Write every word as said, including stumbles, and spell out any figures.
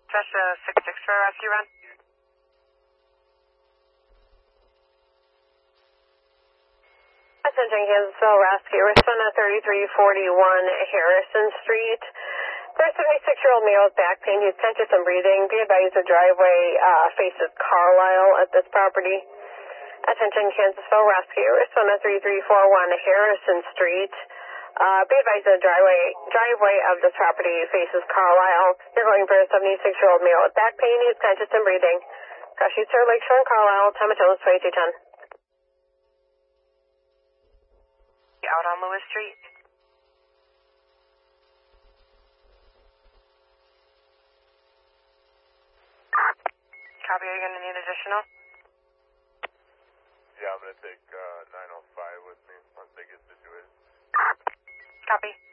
Just a six six for a rescue run. Attention Kansasville Rescue, respond to thirty-three forty-one Harrison Street. There's a seventy-six-year-old male with back pain. He's conscious and breathing. Be advised the driveway uh, faces Carlisle at this property. Attention Kansasville Rescue, respond to thirty-three forty-one Harrison Street. Uh, be advised the driveway, driveway of this property faces Carlisle. You're going for a seventy-six-year-old male with back pain. He's conscious and breathing. Crash Sir Lakeshore and Carlisle, Tomatillos twenty-two ten. Out on Lewis Street. Copy, are you going to need additional? Yeah, I'm going to take uh, nine oh five with me once they get situated. Copy.